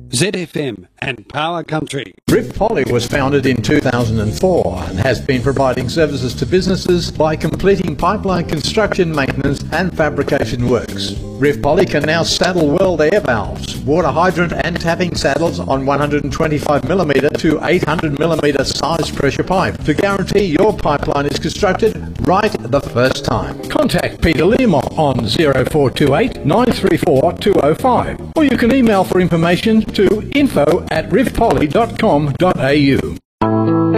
ZFM and Power Country. Rift Poly was founded in 2004 and has been providing services to businesses by completing pipeline construction, maintenance and fabrication works. Rift Poly can now saddle world air valves, water hydrant and tapping saddles on 125mm to 800mm size pressure pipe to guarantee your pipeline is constructed right the first time. Contact Peter Lima on 0428 934 205 or you can email for information to info@riftpoly.com.au.